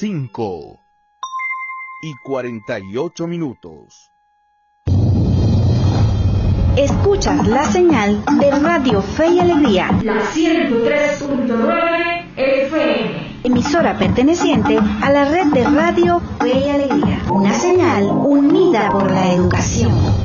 5:48. Escuchas la señal de Radio Fe y Alegría, la 103.9 FM, emisora perteneciente a la red de Radio Fe y Alegría, una señal unida por la educación.